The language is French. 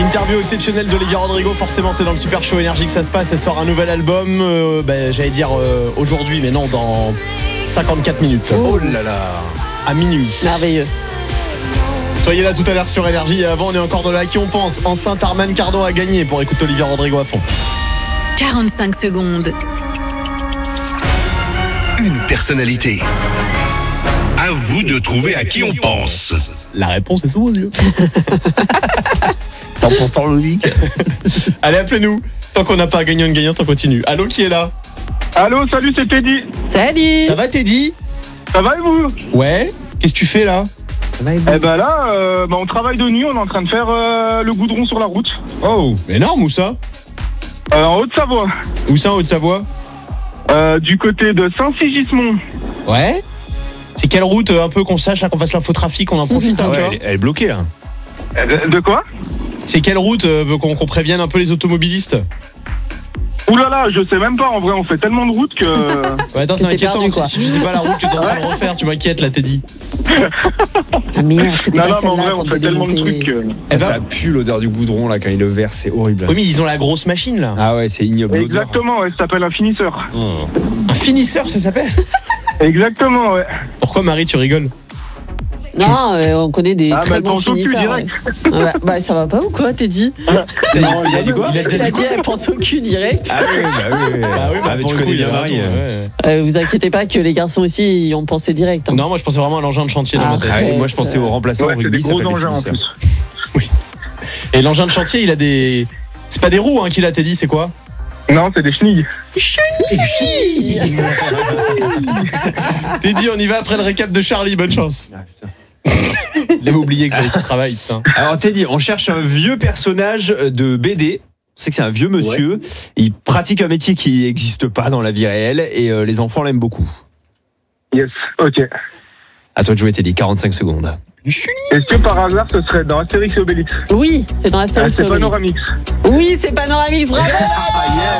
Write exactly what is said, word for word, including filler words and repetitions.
Interview exceptionnelle d'Olivia Rodrigo, forcément c'est dans le Super Show Énergie que ça se passe. Elle sort un nouvel album, euh, bah, j'allais dire euh, aujourd'hui, mais non, dans cinquante-quatre minutes. Oh là là. À minuit. Merveilleux. Soyez là tout à l'heure sur Énergie. Et avant, on est encore de là. À qui on pense? Enceinte Arman Cardo a gagné pour écouter Olivia Rodrigo à fond. quarante-cinq secondes. Une personnalité. À vous de trouver à qui on pense. La réponse est sous vos yeux. cent pour cent logique. Allez, appelez-nous. Tant qu'on n'a pas gagné une gagnante, on continue. Allô, qui est là? Allô, salut, c'est Teddy. Salut. Ça va, Teddy? Ça va et vous? Ouais. Qu'est-ce que tu fais là? Eh ben là, euh, bah on travaille de nuit, on est en train de faire euh, le goudron sur la route. Oh, énorme, où ça? Euh, en Haute-Savoie. Où ça, en Haute-Savoie? Euh, du côté de Saint-Sigismond. Ouais. C'est quelle route euh, un peu qu'on sache là, qu'on fasse l'infotrafic, on en profite, hein, Ah tu ouais, vois. elle, est- elle est bloquée là. Euh, De quoi? C'est quelle route euh, qu'on, qu'on prévienne un peu les automobilistes? Ouh là là, je sais même pas, en vrai, on fait tellement de route que... Ouais, attends, c'est T'es inquiétant. perdu, si, quoi. si tu sais pas la route que t'es en train de refaire, tu m'inquiètes là, Teddy. Ah merde, c'était non, pas non, mais en vrai, celle-là on qu'on fait devait tellement de démonter. trucs que... Eh ben- Ça pue l'odeur du goudron là quand il le verse, c'est horrible. Oui, mais ils ont la grosse machine là. Ah ouais, c'est ignoble l'odeur. Exactement, ouais, ça s'appelle un finisseur. Oh. Un finisseur, ça s'appelle? Exactement, ouais. Pourquoi, Marie, tu rigoles? Non, euh, on connaît des Ah, mais très elle bons pense au cul, finisseurs. direct. Ouais. Ouais, bah ça va pas ou quoi, t'es dit? Non, il a dit quoi? Il a Il dit a quoi? dit elle pense au cul direct. Ah oui, bah oui. Ah oui, bah, Ah, mais pour tu le coup, connais il a bien raison, Marie. ouais. Euh, vous inquiétez pas que les garçons aussi ils ont pensé direct. Hein. Non, moi je pensais vraiment à l'engin de chantier dans Ah, ma tête. Ah oui, Ouais, moi je pensais euh, au remplaçant Ouais, au c'est rugby, des ça gros s'appelle les engins en finisseurs. plus. Et l'engin de chantier, il a des. C'est pas des roues hein, qu'il a, t'as dit, c'est quoi? Non, c'est des chenilles. T'es dit, on y va après le récap de Charlie, bonne chance. Il avait oublié que j'avais tout travail, putain. Alors Teddy, on cherche un vieux personnage de B D. On sait que c'est un vieux monsieur. Il pratique un métier qui n'existe pas dans la vie réelle et euh, les enfants l'aiment beaucoup. Yes, ok. À toi de jouer Teddy, quarante-cinq secondes. Est-ce que par hasard, ce serait dans Astérix et Obélix? Oui, c'est dans la Ah, série. c'est Panoramix. Oui, c'est Panoramix, bravo.